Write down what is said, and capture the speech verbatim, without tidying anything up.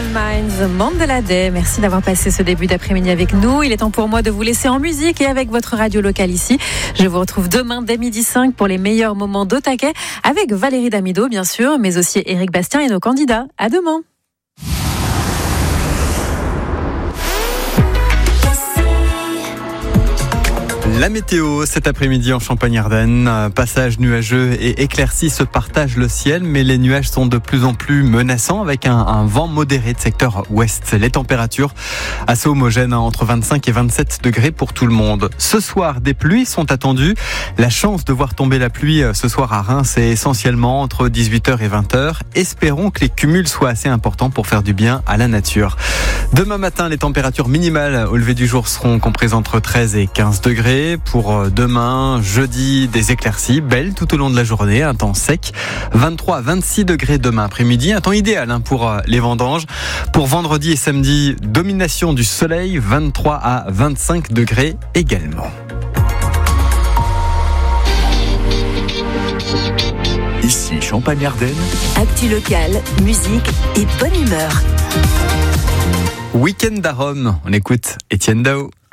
Minds, Mandela Day. Merci d'avoir passé ce début d'après-midi avec nous. Il est temps pour moi de vous laisser en musique et avec votre radio locale ici. Je vous retrouve demain dès midi cinq pour les meilleurs moments d'Au Taquet avec Valérie Damido, bien sûr, mais aussi Éric Bastien et nos candidats. À demain. La météo cet après-midi en Champagne-Ardenne, passage nuageux et éclairci se partagent le ciel, mais les nuages sont de plus en plus menaçants avec un, un vent modéré de secteur ouest. Les températures assez homogènes, entre vingt-cinq et vingt-sept degrés pour tout le monde. Ce soir, des pluies sont attendues. La chance de voir tomber la pluie ce soir à Reims est essentiellement entre dix-huit heures et vingt heures. Espérons que les cumuls soient assez importants pour faire du bien à la nature. Demain matin, les températures minimales au lever du jour seront comprises entre treize et quinze degrés. Pour demain, jeudi, des éclaircies belles tout au long de la journée, un temps sec, vingt-trois à vingt-six degrés demain après-midi, un temps idéal hein, pour les vendanges. Pour vendredi et samedi, domination du soleil, vingt-trois à vingt-cinq degrés également. Ici Champagne-Ardenne. Actu locale, musique et bonne humeur. Week-end à Rome, on écoute Étienne Dao.